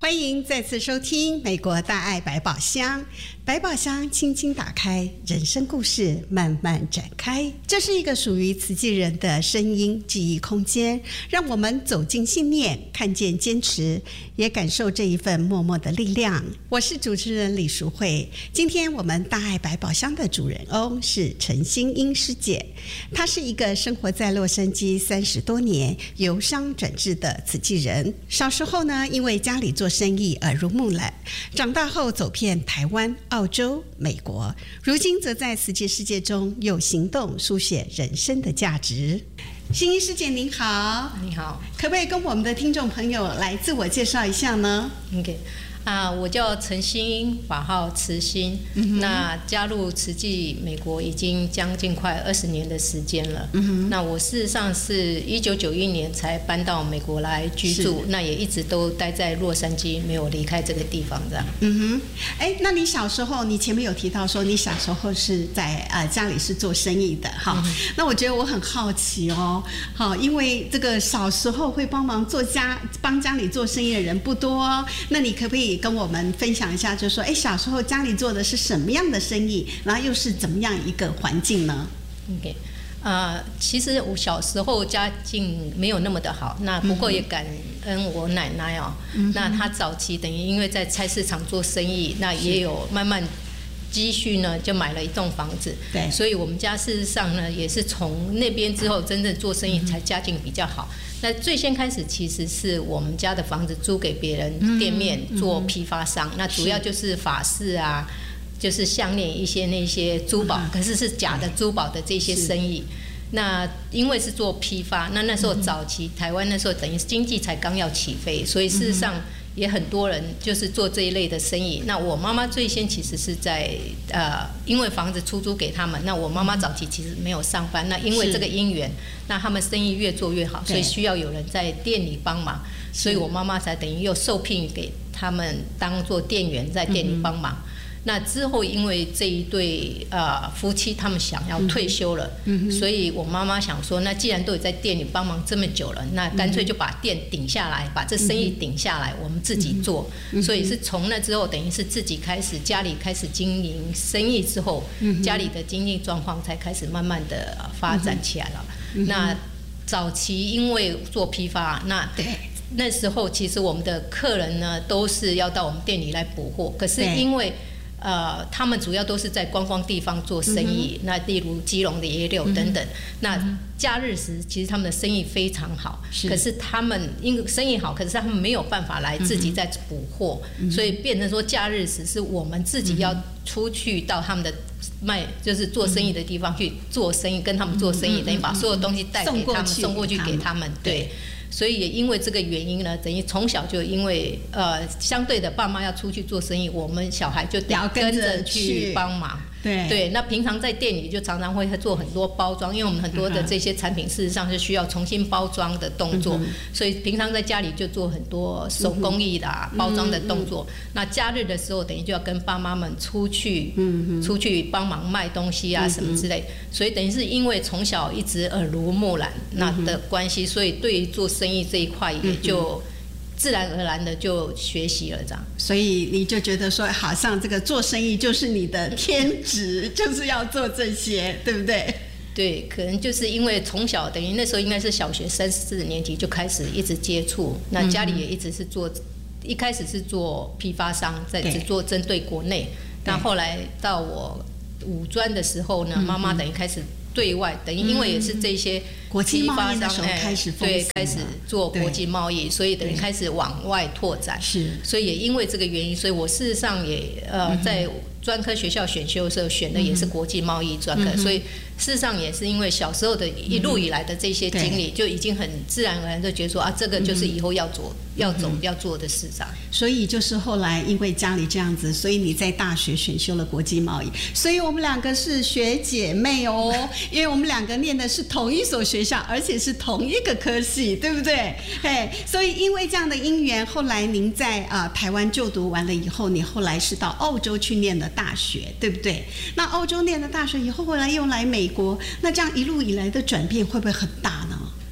欢迎再次收听美国大爱百宝箱。百宝箱轻轻打开，人生故事慢慢展开。这是一个属于慈济人的声音记忆空间，让我们走进信念，看见坚持，也感受这一份默默的力量。我是主持人李淑慧。今天我们大爱百宝箱的主人翁是陈欣英师姐，她是一个生活在洛杉矶30多年，由商转智的慈济人。小时候呢，因为家里做生意耳濡目染，长大后走遍台湾、澳洲、美国，如今则在慈济世界中用行动书写人生的价值。欣英师姐您好。 你好， 可不可以跟我们的听众朋友来自我介绍一下呢？ OK，我叫陈欣英，法号慈欣。那加入慈济美国已经将近快20年的时间了。那我事实上是1991年才搬到美国来居住，那也一直都待在洛杉矶，没有离开这个地方这样。 那你小时候，你前面有提到说你小时候是在家里是做生意的哈。那我觉得我很好奇哦，好，因为这个小时候会帮家里做生意的人不多哦，那你可不可以跟我们分享一下，就是说，小时候家里做的是什么样的生意，然后又是怎么样一个环境呢？ OK， 其实我小时候家境没有那么的好，那不过也感恩我奶奶哦。那她早期等于因为在菜市场做生意，那也有慢慢积蓄呢，就买了一栋房子。对，所以我们家事实上呢，也是从那边之后真正做生意才家境比较好。那最先开始其实是我们家的房子租给别人店面做批发商，那主要就是法式啊，就是项链一些那些珠宝，可是是假的珠宝的这些生意。那因为是做批发，那时候早期台湾那时候等于经济才刚要起飞，所以事实上也很多人就是做这一类的生意。那我妈妈最先其实是在因为房子出租给他们，那我妈妈早期其实没有上班，那因为这个因缘，那他们生意越做越好，所以需要有人在店里帮忙，所以我妈妈才等于又受聘给他们当做店员在店里帮忙。那之后，因为这一对夫妻他们想要退休了，所以我妈妈想说，那既然都有在店里帮忙这么久了，那干脆就把店顶下来，把这生意顶下来，我们自己做。所以是从那之后，等于是自己开始家里开始经营生意之后，家里的经济状况才开始慢慢的发展起来了。那早期因为做批发，那时候其实我们的客人呢都是要到我们店里来补货，可是因为他们主要都是在观光地方做生意，那例如基隆的野柳等等。那假日时其实他们的生意非常好，可是他们因为生意好，可是他们没有办法来自己再补货，所以变成说假日时是我们自己要出去到他们的就是做生意的地方去做生意，跟他们做生意，等于把所有东西带给他们，送过去给他们，对。所以也因为这个原因呢，等于从小就因为相对的爸妈要出去做生意，我们小孩就得跟着去帮忙。对，那平常在店里就常常会做很多包装，因为我们很多的这些产品事实上是需要重新包装的动作，所以平常在家里就做很多手工艺的包装的动作。那假日的时候，等于就要跟爸妈们出去帮忙卖东西啊什么之类，所以等于是因为从小一直耳濡目染那的关系，所以对于做生意这一块也就自然而然的就学习了这样。 所以你就觉得说，好像这个做生意就是你的天职，就是要做这些，对不对？ 对，可能就是因为从小等于那时候应该是小学3、4年级就开始一直接触，那家里也一直是做，一开始是做批发商，只做针对国内，那后来到我五专的时候呢，妈妈等于开始对外，等于因为也是这些国际贸易的时候开始对，开始做国际贸易，所以等于开始往外拓展。是，所以也因为这个原因，所以我事实上也在专科学校选修的时候选的也是国际贸易专科，所以事实上也是因为小时候的一路以来的这些经历，就已经很自然而然就觉得说这个就是以后要做的事上。 所以就是后来因为家里这样子，所以你在大学选修了国际贸易，所以我们两个是学姐妹哦，因为我们两个念的是同一所学校，而且是同一个科系，对不对？所以因为这样的因缘，后来您在台湾就读完了以后，你后来是到澳洲去念的大学，对不对？那澳洲念的大学以后，后来又来美国，那这样一路以来的转变会不会很大呢？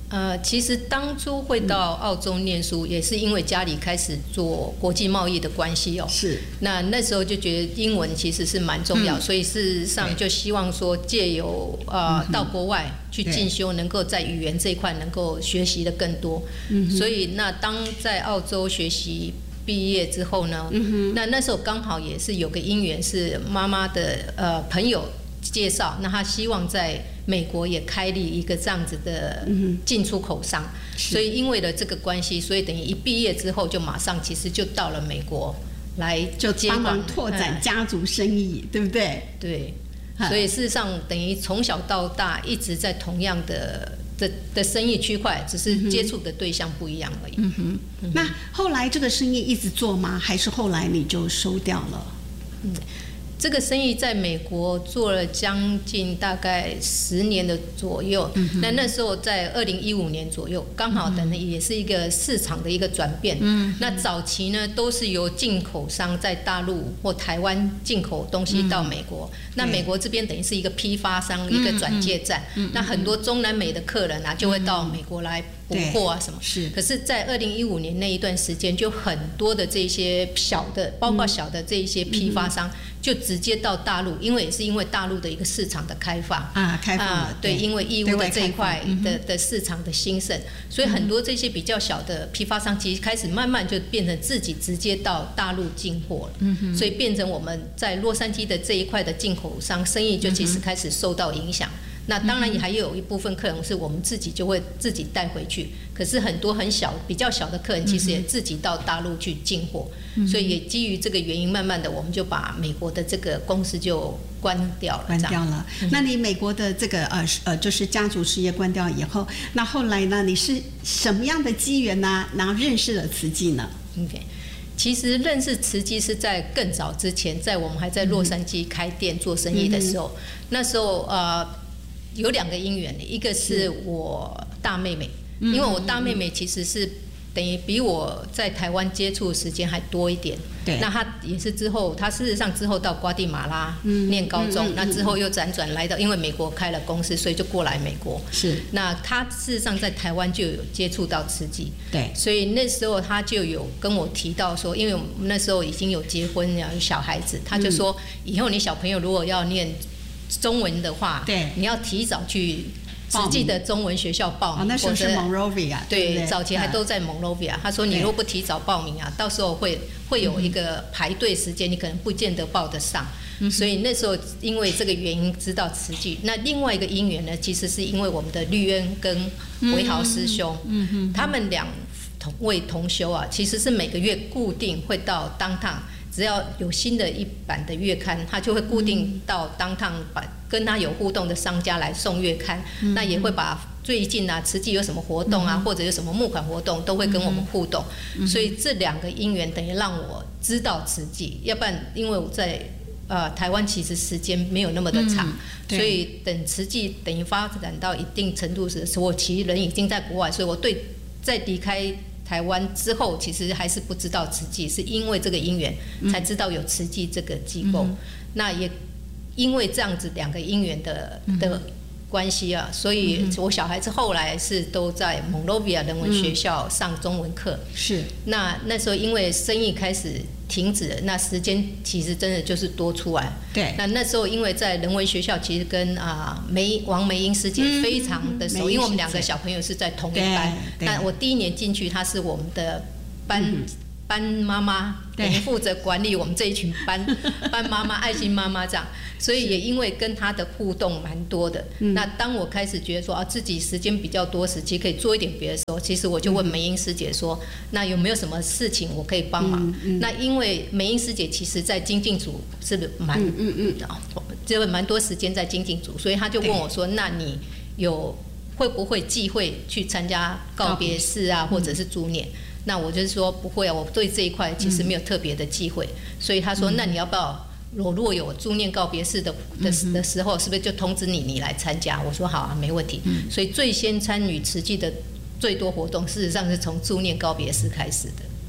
其实当初会到澳洲念书，也是因为家里开始做国际贸易的关系哦。 是。 那时候就觉得英文其实是蛮重要，所以事实上就希望说借由到国外去进修，能够在语言这一块能够学习的更多。所以那当在澳洲学习毕业之后呢，那时候刚好也是有个因缘，是妈妈的朋友介绍，那他希望在美国也开立一个这样子的进出口商，所以因为了这个关系，所以等于一毕业之后就马上其实就到了美国来就帮忙拓展家族生意，对不对？ 对，所以事实上等于从小到大一直在同样的生意区块，只是接触的对象不一样而已。 那后来这个生意一直做吗？还是后来你就收掉了？ 这个生意在美国做了将近大概10年的左右，那时候在2015年左右，刚好等于也是一个市场的一个转变。那早期呢都是由进口商在大陆或台湾进口东西到美国，那美国这边等于是一个批发商，一个转介站，那很多中南美的客人啊就会到美国来补货啊什么。可是在2015年那一段时间，就很多的这些小的，包括小的这一些批发商，就直接到大陆，因为也是因为大陆的一个市场的开放开放对，因为义乌的这一块的市场的兴盛，所以很多这些比较小的批发商，其实开始慢慢就变成自己直接到大陆进货了。所以变成我们在洛杉矶的这一块的进口商生意就其实开始受到影响。那当然也还有一部分客人是我们自己就会自己带回去，可是很多比较小的客人其实也自己到大陆去进货，所以也基于这个原因，慢慢的我们就把美国的这个公司就关掉了。 那你美国的这个就是家族事业关掉以后，那后来呢，你是什么样的机缘呢？然后认识了慈济呢？ 其实认识慈济是在更早之前，在我们还在洛杉矶开店做生意的时候，那时候有2个因缘，一个是我大妹妹，因为我大妹妹其实是等于比我在台湾接触的时间还多一点。那她也是她事实上之后到瓜地马拉念高中，那之后又辗转来到，因为美国开了公司，所以就过来美国。那她事实上在台湾就有接触到慈济，所以那时候她就有跟我提到说，因为我们那时候已经有结婚有小孩子，她就说以后你小朋友如果要念中文的话，你要提早去慈济的中文学校报名。 那时候是 Monrovia， 对，早期还都在 Monrovia。他说你如果不提早报名啊，到时候会有一个排队时间，你可能不见得报得上。所以那时候因为这个原因知道慈济。那另外一个因缘呢，其实是因为我们的绿恩跟维豪师兄，他们2位同修啊，其实是每个月固定会到downtown。只要有新的一版的月刊，他就会固定到downtown跟他有互动的商家来送月刊，那也会把最近啊慈济有什么活动啊，或者有什么募款活动，都会跟我们互动。所以这2个因缘等于让我知道慈济，要不然因为我在台湾其实时间没有那么的长，所以等慈济等于发展到一定程度时，我其实人已经在国外，所以我对在离开台湾之后，其实还是不知道慈济，是因为这个因缘才知道有慈济这个机构。那也因为这样子2个因缘的关系啊，所以我小孩子后来是都在 Monrovia 人文学校上中文课。那时候因为生意开始停止了，那时间其实真的就是多出来。那时候因为在人文学校，其实跟王梅英师姐非常的熟，因为我们2个小朋友是在同一班。那我第1年进去，她是我们的班妈妈，负责管理我们这一群班妈妈、爱心妈妈这样，所以也因为跟她的互动蛮多的。那当我开始觉得说自己时间比较多时期可以做一点别的时候，其实我就问梅英师姐说，那有没有什么事情我可以帮忙？那因为梅英师姐其实在精进组是就蛮多时间在精进组，所以她就问我说，那你会不会忌讳去参加告别式啊，或者是助念？那我就是说不会啊，我对这一块其实没有特别的忌讳。所以他说，那你要不要我如果有助念告别式的时候，是不是就通知你来参加？我说好啊，没问题。所以最先参与慈济的最多活动，事实上是从助念告别式开始的。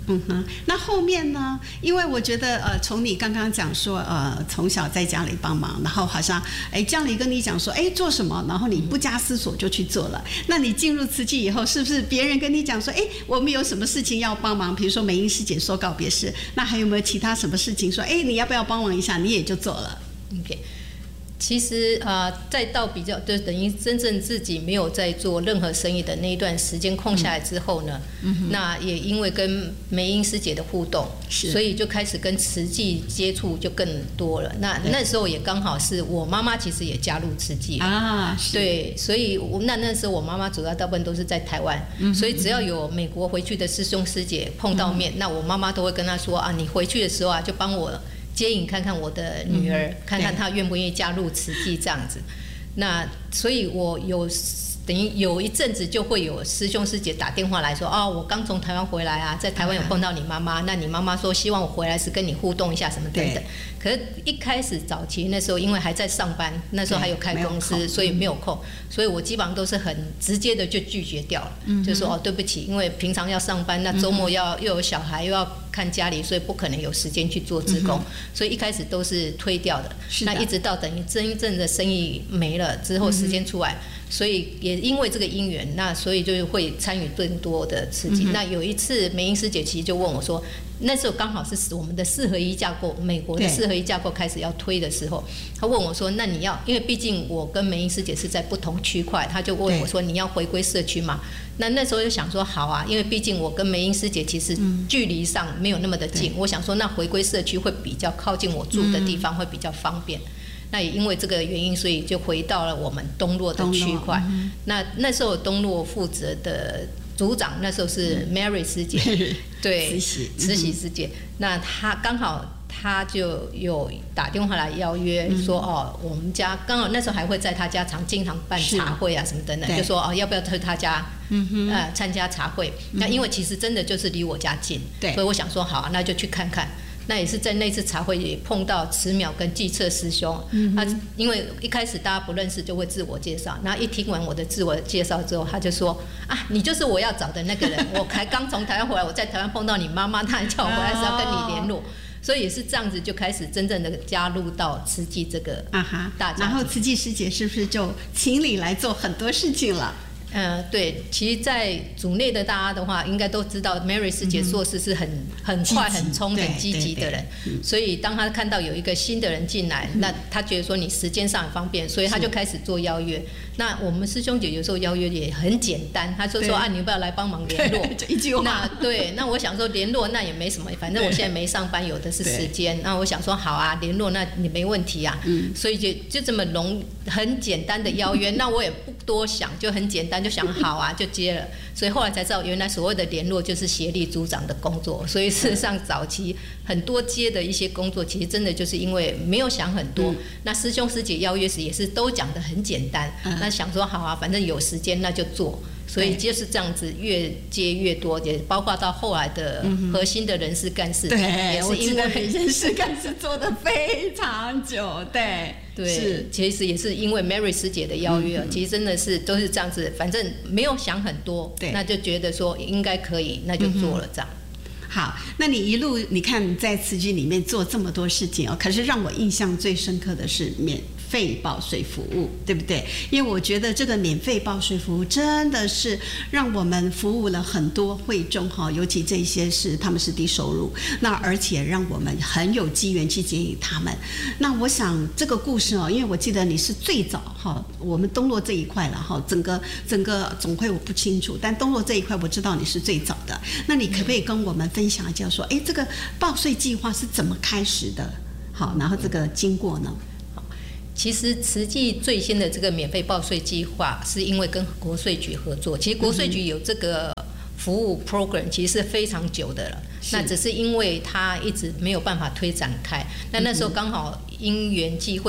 那后面呢？因为我觉得从你刚刚讲说从小在家里帮忙，然后好像家里跟你讲说做什么，然后你不加思索就去做了。那你进入慈济以后，是不是别人跟你讲说我们有什么事情要帮忙？比如说美英师姐说告别式，那还有没有其他什么事情说你要不要帮忙一下？你也就做了。 OK。其实再到比较，就等于真正自己没有在做任何生意的那一段时间空下来之后呢，那也因为跟梅英师姐的互动，所以就开始跟慈济接触就更多了。那时候也刚好是我妈妈其实也加入慈济啊，对，所以那时候我妈妈主要大部分都是在台湾，所以只要有美国回去的师兄师姐碰到面，那我妈妈都会跟她说你回去的时候就帮我接引看看我的女儿，看看她愿不愿意加入慈济这样子。那所以我等于有一阵子就会有师兄师姐打电话来说我刚从台湾回来啊，在台湾有碰到你妈妈，那你妈妈说希望我回来时跟你互动一下什么等等。可是一开始早期那时候因为还在上班，那时候还有开公司，所以没有空，所以我基本上都是很直接的就拒绝掉了，就说对不起，因为平常要上班，那周末又有小孩又要看家里，所以不可能有时间去做志工，所以一开始都是推掉的。那一直到等于真正的生意没了之后，时间出来，所以也因为这个因缘，那所以就会参与更多的刺激。那有一次梅英师姐其实就问我说，那时候刚好是我们的4合1架构，美国的4合1架构开始要推的时候，她问我说，那你要，因为毕竟我跟梅英师姐是在不同区块，她就问我说，你要回归社区嘛？那时候就想说好啊，因为毕竟我跟梅英师姐其实距离上没有那么的近，我想说那回归社区会比较靠近我住的地方，会比较方便。那也因为这个原因，所以就回到了我们东洛的区块。那时候东洛负责的组长那时候是 Mary 师姐，对，慈禧师姐。那她刚好她就有打电话来邀约说我们家刚好那时候还会在她家经常办茶会啊什么等等，就说要不要去她家参加茶会。那因为其实真的就是离我家近，所以我想说好啊，那就去看看。那也是在那次茶会也碰到慈淼跟季彻师兄，因为一开始大家不认识就会自我介绍，然后一听完我的自我介绍之后，他就说你就是我要找的那个人，我才刚从台湾回来，我在台湾碰到你妈妈，她还叫我回来是要跟你联络，所以也是这样子就开始真正的加入到慈济这个大家庭。 然后慈济师姐是不是就请你来做很多事情了？ 对，其实，在组内的大家的话，应该都知道 Mary 师姐做事是很快、很冲、很积极的人，所以当他看到有一个新的人进来，那他觉得说你时间上很方便，所以他就开始做邀约。那我们师兄姐有时候邀约也很简单，他就说你要不要来帮忙联络？ 就一句话。 那我想说联络那也没什么，反正我现在没上班，有的是时间。那我想说好啊，联络那你没问题啊。所以就这么很简单的邀约，那我也不多想，就很简单。就想好啊，就接了，所以后来才知道，原来所谓的联络就是协力组长的工作。所以事实上，早期很多接的一些工作，其实真的就是因为没有想很多。那师兄师姐邀约时也是都讲得很简单，那想说好啊，反正有时间那就做。所以就是这样子，越接越多，也包括到后来的核心的人事干事， 也是因为人事干事做得非常久，对， 其实也是因为 Mary 师姐的邀约，其实真的是都是这样子，反正没有想很多，那就觉得说应该可以，那就做了这样。 好，那你一路你看在慈济里面做这么多事情可是让我印象最深刻的是免费报税服务，对不对？因为我觉得这个免费报税服务真的是让我们服务了很多会众尤其这些他们是低收入，那而且让我们很有机缘去接引他们。那我想这个故事因为我记得你是最早我们东洛这一块了整个总会我不清楚，但东洛这一块我知道你是最早的。那你可不可以跟我们分享一下说这个报税计划是怎么开始的？好，然后这个经过呢？ 其实慈济最先的这个免费报税计划是因为跟国税局合作，其实国税局有这个服务 program 其实是非常久的了，那只是因为它一直没有办法推展开。那时候刚好因缘际会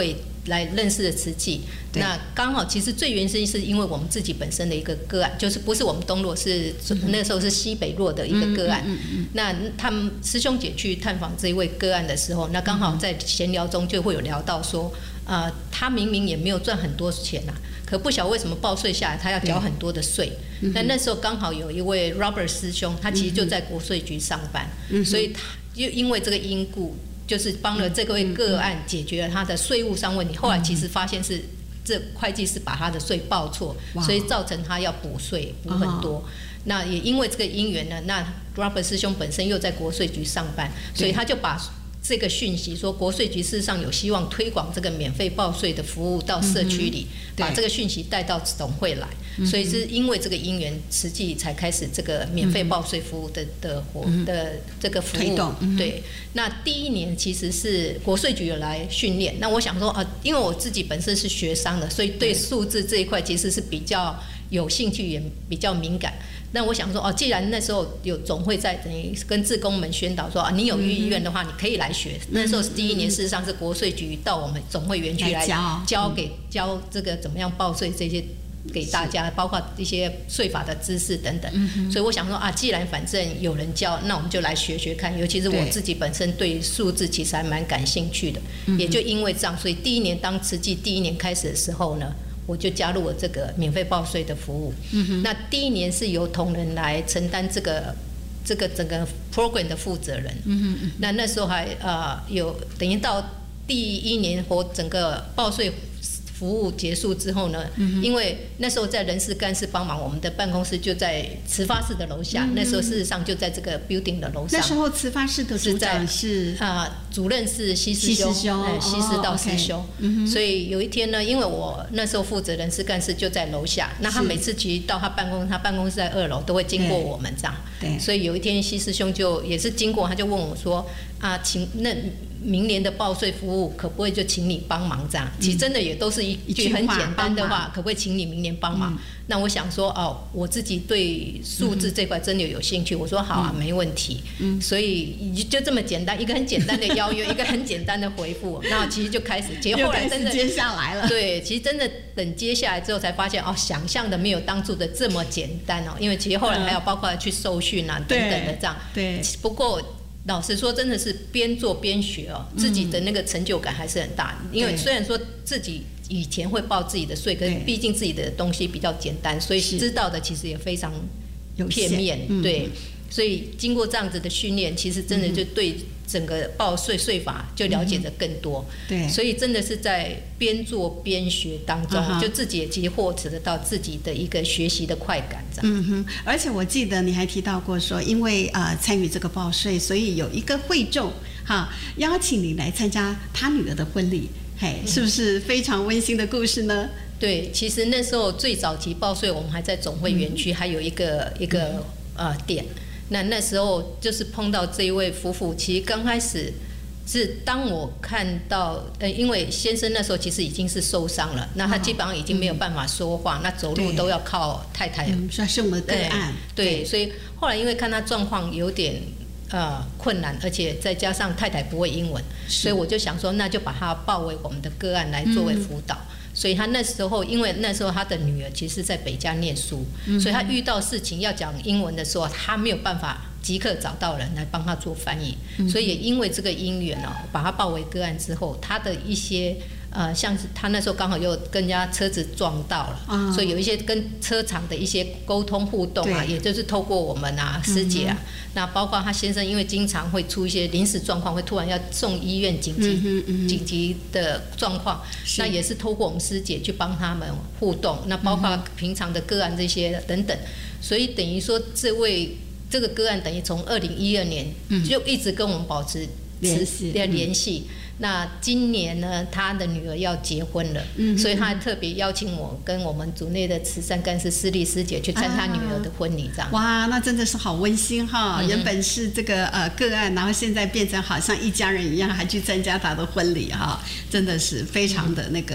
来认识了慈济。那刚好其实最原生是因为我们自己本身的一个个案，就是不是我们东洛，是那时候是西北洛的一个个案。那他们师兄姐去探访这一位个案的时候，那刚好在闲聊中就会有聊到说，他明明也没有赚很多钱啊，可不晓得为什么报税下来他要缴很多的税。那时候刚好有一位 Robert 师兄，他其实就在国税局上班，所以他就因为这个因故，就是帮了这位个案解决了他的税务上问题。后来其实发现是这会计师把他的税报错，所以造成他要补税补很多。那也因为这个因缘呢，那 Robert 师兄本身又在国税局上班，所以他就把这个讯息说国税局事实上有希望推广这个免费报税的服务到社区里，把这个讯息带到总会来，所以是因为这个因缘，慈济才开始这个免费报税服务的这个服务。对，那第一年其实是国税局有来训练。那我想说因为我自己本身是学商的，所以对数字这一块其实是比较有兴趣，也比较敏感。那我想说既然那时候有总会在等于跟志工们宣导说你有意愿的话，你可以来学。那时候是第一年，事实上是国税局到我们总会园区来教这个怎么样报税这些给大家，包括一些税法的知识等等。所以我想说既然反正有人教，那我们就来学学看。尤其是我自己本身对数字其实还蛮感兴趣的，也就因为这样，所以第一年当慈济第一年开始的时候呢，我就加入了这个免费报税的服务。那第一年是由同仁来承担这个整个 program 的负责人。那时候还有等于到第一年我整个报税服务结束之后呢，因为那时候在人事干事帮忙，我们的办公室就在慈发室的楼下。那时候事实上就在这个 building 的楼上。 那时候慈发室的组长是主任是西师兄，西师道师兄。所以有一天呢，因为我那时候负责人事干事就在楼下，那他每次其实到他办公室在2楼，都会经过我们这样。对。所以有一天西师兄就也是经过，他就问我说请那明年的报税服务可不可以就请你帮忙这样？其实真的也都是一句很简单的话，可不可以请你明年帮忙？那我想说我自己对数字这块真的有兴趣，我说好啊，没问题。所以就这么简单，一个很简单的邀约，一个很简单的回复，那其实就开始接。后来真的接下来了。 对，其实真的等接下来之后才发现想象的没有当初的这么简单因为其实后来还有包括去受训等等的这样。对。不过老实说，真的是边做边学自己的那个成就感还是很大。因为虽然说自己以前会报自己的税，可是毕竟自己的东西比较简单，所以知道的其实也非常片面。对，所以经过这样子的训练，其实真的就对整个报税法就了解的更多。对，所以真的是在边做边学当中，就自己也其实获得到自己的一个学习的快感。 而且我记得你还提到过说，因为参与这个报税，所以有一个会众邀请你来参加他女儿的婚礼。是不是非常温馨的故事呢？ 对，其实那时候最早期报税，我们还在总会园区，还有一个店。那时候就是碰到这一位夫妇，其实刚开始是当我看到，因为先生那时候其实已经是受伤了，那他基本上已经没有办法说话，那走路都要靠太太。 算是我们的个案。 对，所以后来因为看他状况有点困难，而且再加上太太不会英文，所以我就想说，那就把他报为我们的个案来作为辅导。所以他那时候，因为那时候他的女儿其实在北加念书，所以他遇到事情要讲英文的时候，他没有办法即刻找到人来帮他做翻译。所以也因为这个因缘把他报为个案之后，他的一些像是他那时候刚好又跟人家车子撞到了，所以有一些跟车厂的一些沟通互动也就是透过我们师姐那包括他先生因为经常会出一些临时状况，会突然要送医院紧急的状况，那也是透过我们师姐去帮他们互动，那包括平常的个案这些等等。所以等于说这个个案等于从2012年就一直跟我们保持联系。那今年呢，他的女儿要结婚了，所以他还特别邀请我跟我们组内的慈善干事施丽师姐去参他女儿的婚礼，这样。 哇，那真的是好温馨原本是这个个案，然后现在变成好像一家人一样，还去参加他的婚礼真的是非常的那个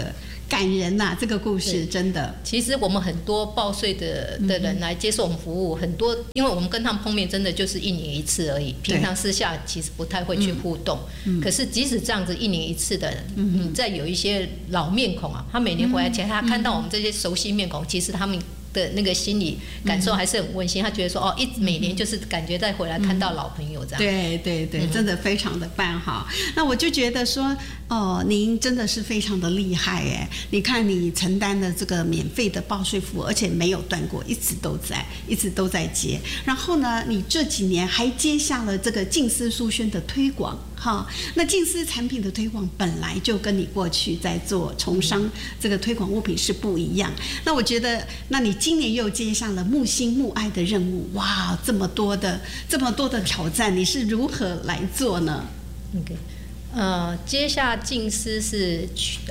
感人呐、这个故事真的。 其实我们很多报税的人来接受我们服务，很多因为我们跟他们碰面真的就是1年1次而已，平常私下其实不太会去互动。可是即使这样子1年1次的人，你再有一些老面孔啊，他每年回来前，他看到我们这些熟悉面孔，其实他们的那个心理感受还是很温馨。他觉得说每年就是感觉再回来看到老朋友这样。 对对对，真的非常的棒哈。那我就觉得说，您真的是非常的厉害哎！你看你承担的这个免费的报税服务，而且没有断过，一直都在接。然后呢，你这几年还接下了这个净思书轩的推广哈。那净思产品的推广本来就跟你过去在做从商这个推广物品是不一样。那我觉得，那你今年又接上了木心木爱的任务，哇，这么多的挑战，你是如何来做呢？ OK。接下净思是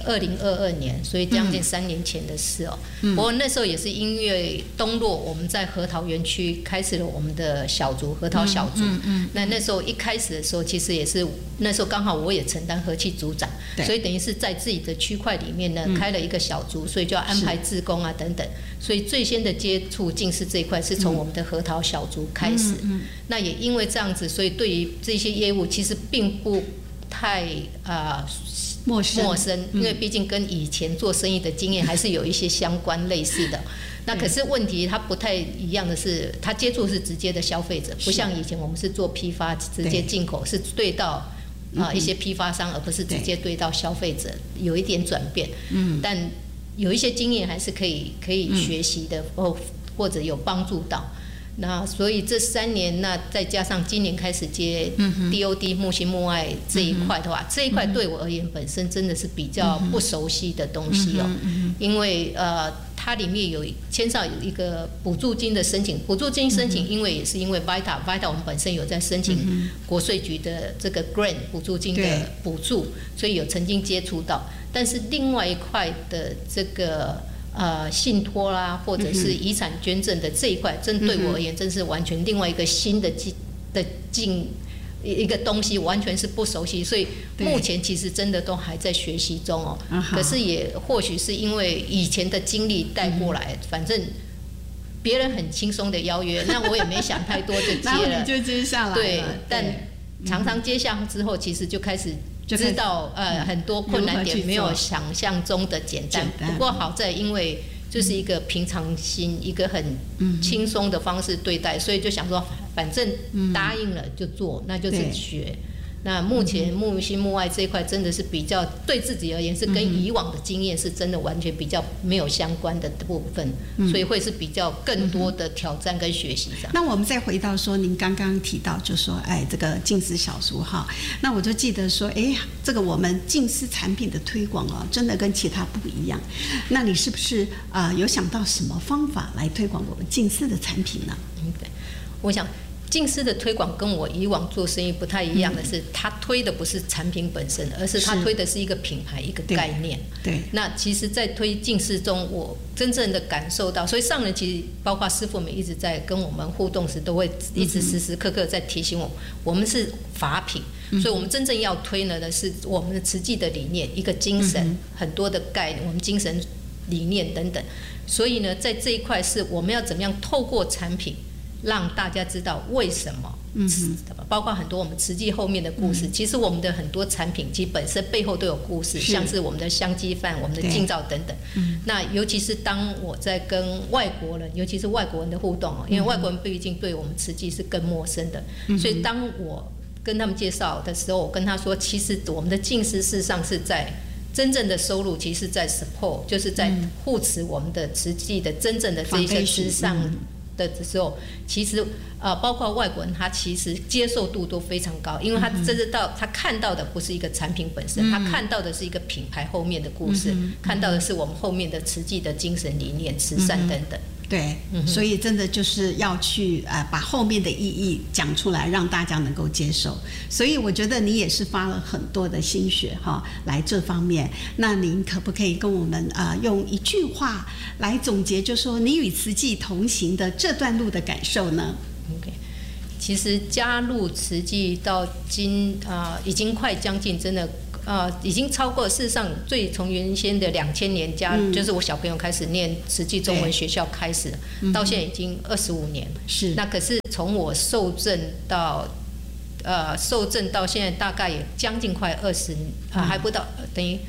2022年，所以将近3年前的事哦。不过那时候也是因为东洛我们在核桃园区开始了我们的小组核桃小组。那时候一开始的时候，其实也是那时候刚好我也承担和气组长，所以等于是在自己的区块里面呢开了一个小组，所以就要安排志工啊等等。所以最先的接触净思这一块是从我们的核桃小组开始。那也因为这样子，所以对于这些业务其实并不太陌生，因为毕竟跟以前做生意的经验还是有一些相关类似的。那可是问题它不太一样的是，它接触是直接的消费者，不像以前我们是做批发直接进口，是对到一些批发商，而不是直接对到消费者，有一点转变。但有一些经验还是可以学习的，或者有帮助到。那所以这3年，那再加上今年开始接 DOD 木心木爱这一块的话，这一块对我而言本身真的是比较不熟悉的东西哦，因为它里面有牵涉有一个补助金的申请，补助金申请，因为也是因为 Vita 我们本身有在申请国税局的这个 grant 补助金的补助，所以有曾经接触到，但是另外一块的这个。信托啦，或者是遗产捐赠的这一块，真对我而言，真是完全另外一个新的一个东西，完全是不熟悉，所以目前其实真的都还在学习中哦。可是也或许是因为以前的经历带过来，反正别人很轻松的邀约，那我也没想太多就接了， 然后你就接下来了。 对，但常常接下之后，其实就开始。知道很多困难点没有想象中的简单，不过好在因为就是一个平常心，一个很轻松的方式对待，所以就想说反正答应了就做，那就是学。那目前木心木爱这一块真的是比较对自己而言是跟以往的经验是真的完全比较没有相关的部分，所以会是比较更多的挑战跟学习上。 那我们再回到说您刚刚提到就说这个净思小书哈，那我就记得说这个我们净思产品的推广真的跟其他不一样。那你是不是有想到什么方法来推广我们净思的产品呢？ 对，我想净思的推广跟我以往做生意不太一样的是，他推的不是产品本身，而是他推的是一个品牌、一个概念。 对。 那其实，在推净思中，我真正的感受到，所以上人其实包括师父们一直在跟我们互动时，都会一直时时刻刻在提醒我们是法品，所以我们真正要推的是我们的慈济的理念，一个精神，很多的概念，我们精神理念等等。所以呢，在这一块是我们要怎么样透过产品。让大家知道为什么，包括很多我们慈济后面的故事。其实我们的很多产品，其实本身背后都有故事，像是我们的香鸡饭、我们的净皂等等。那尤其是当我在跟外国人，尤其是外国人的互动，因为外国人毕竟对我们慈济是更陌生的，所以当我跟他们介绍的时候，我跟他说，其实我们的净思事实上是在。真正的收入其实在 support， 就是在护持我们的慈济的真正的这些之上的时候，其实包括外国人，他其实接受度都非常高，因为他他看到的不是一个产品本身，他看到的是一个品牌后面的故事，看到的是我们后面的慈济的精神理念、慈善等等。 对，所以真的就是要去把后面的意义讲出来，让大家能够接受。所以我觉得你也是花了很多的心血来这方面。那您可不可以跟我们用一句话来总结，就说你与慈济同行的这段路的感受呢？ OK， 其实加入慈济到今已经快将近真的已经超过事实上最从原先的2000年就是我小朋友开始念慈济中文学校开始，到现在已经25年。 是。 那可是从我受证到现在大概也将近快20，还不到，等于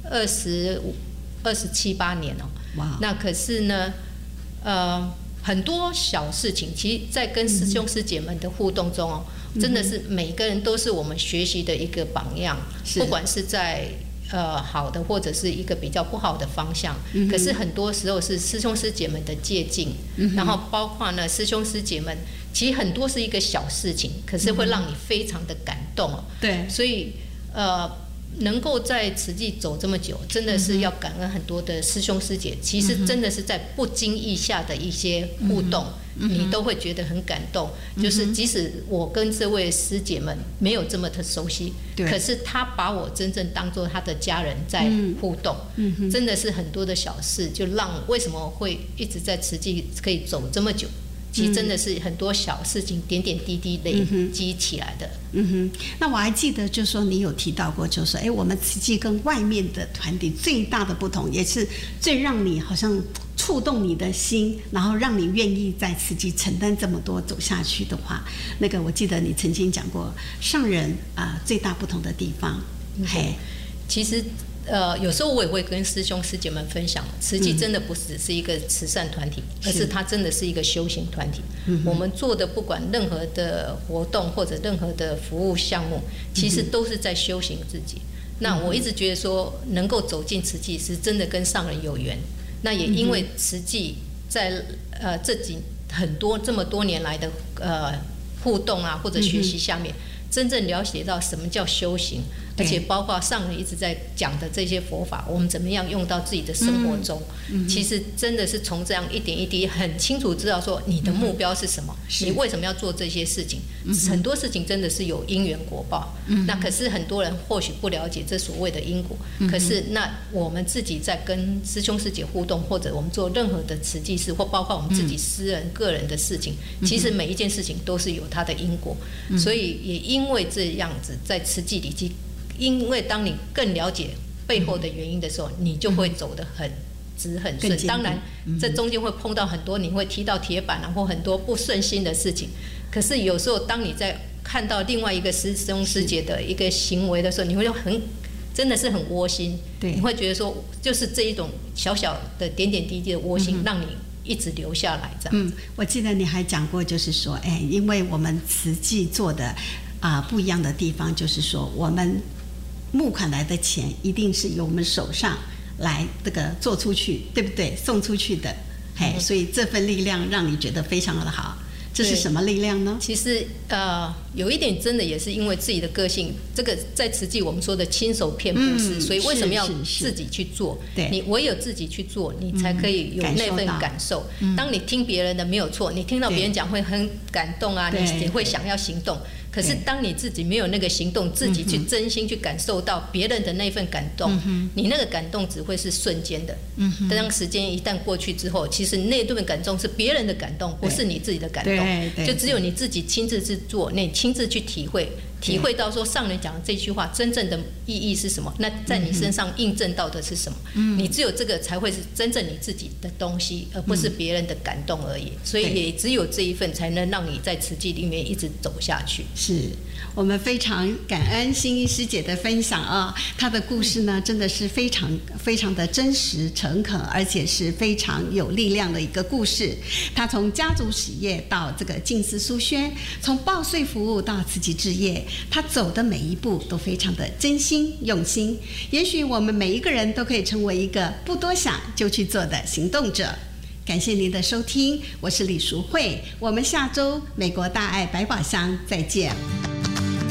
27、8年哦。哇。那可是呢，很多小事情，其实在跟师兄师姐们的互动中哦，真的是每个人都是我们学习的一个榜样，不管是在好的或者是一个比较不好的方向，可是很多时候是师兄师姐们的借鉴，然后包括呢师兄师姐们，其实很多是一个小事情，可是会让你非常的感动哦。 对， 所以能够在慈济走这么久，真的是要感恩很多的师兄师姐。其实真的是在不经意下的一些互动，你都会觉得很感动。就是即使我跟这位师姐们没有这么的熟悉，可是她把我真正当作她的家人在互动，真的是很多的小事，就让为什么会一直在慈济可以走这么久。其实真的是很多小事情点点滴滴累积起来的。 那我还记得就是说你有提到过，就是说我们慈济跟外面的团体最大的不同，也是最让你好像触动你的心，然后让你愿意在慈济承担这么多走下去的话，那个我记得你曾经讲过上人最大不同的地方。 其实有时候我也会跟师兄师姐们分享，慈济真的不只是一个慈善团体，而是它真的是一个修行团体。我们做的不管任何的活动或者任何的服务项目，其实都是在修行自己。那我一直觉得说，能够走进慈济是真的跟上人有缘。那也因为慈济在这么多年来的互动啊或者学习下面，真正了解到什么叫修行。而且包括上人一直在讲的这些佛法，我们怎么样用到自己的生活中，其实真的是从这样一点一滴很清楚知道说你的目标是什么，你为什么要做这些事情，很多事情真的是有因缘果报，那可是很多人或许不了解这所谓的因果，可是那我们自己在跟师兄师姐互动，或者我们做任何的慈济事，或包括我们自己私人个人的事情，其实每一件事情都是有它的因果，所以也因为这样子在慈济里因为当你更了解背后的原因的时候，你就会走得很直很顺。当然，这中间会碰到很多你会踢到铁板啊，或很多不顺心的事情。可是有时候，当你在看到另外一个师兄师姐的一个行为的时候，你会真的是很窝心。你会觉得说，就是这一种小小的点点滴滴的窝心，让你一直留下来这样。 我记得你还讲过，就是说，因为我们慈济做的不一样的地方，就是说我们募款来的钱一定是由我们手上来这个做出去，对不对？送出去的，所以这份力量让你觉得非常的好。这是什么力量呢？ 其实有一点真的也是因为自己的个性，这个在慈济我们说的亲手骗不是，所以为什么要自己去做？你唯有自己去做，你才可以有那份感受。当你听别人的没有错，你听到别人讲会很感动啊，你也会想要行动。可是当你自己没有那个行动，自己去真心去感受到别人的那份感动，你那个感动只会是瞬间的。当时间一旦过去之后，其实那份感动是别人的感动，不是你自己的感动。就只有你自己亲自去做，你亲自去体会到说上人讲的这句话真正的意义是什么，那在你身上印证到的是什么，你只有这个才会是真正你自己的东西，而不是别人的感动而已。所以也只有这一份才能让你在慈济里面一直走下去。 是我们非常感恩心怡师姐的分享啊，她的故事呢真的是非常非常的真实诚恳，而且是非常有力量的一个故事。她从家族企业到这个静思书轩，从报税服务到慈济置业，她走的每一步都非常的真心用心。也许我们每一个人都可以成为一个不多想就去做的行动者。感谢您的收听，我是李淑慧，我们下周美国大爱百宝箱再见。